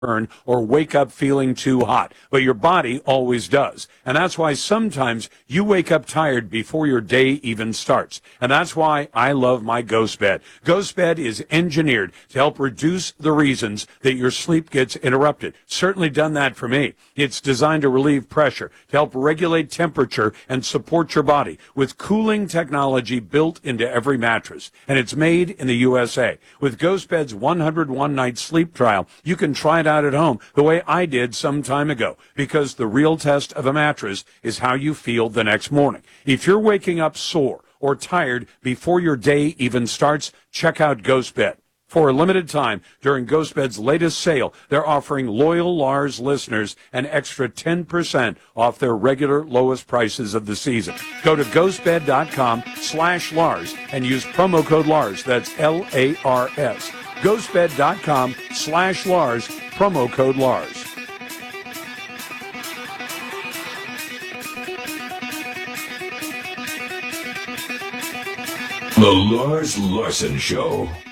or wake up feeling too hot, but your body always does. And that's why sometimes you wake up tired before your day even starts. And that's why I love my Ghost Bed. Ghost Bed is engineered to help reduce the reasons that your sleep gets interrupted. Certainly done that for me. It's designed to relieve pressure, to help regulate temperature and support your body with cooling technology built into every mattress. And it's made in the USA. With Ghost Bed's 101 night sleep trial, you can try it out at home the way I did some time ago, because the real test of a mattress is how you feel the next morning. If you're waking up sore or tired before your day even starts, check out Ghost Bed. For a limited time, during Ghost Bed's latest sale, they're offering loyal Lars listeners an extra 10% off their regular lowest prices of the season. Go to ghostbed.com/Lars and use promo code Lars. That's Lars. Ghostbed.com/Lars, promo code Lars. The Lars Larson Show.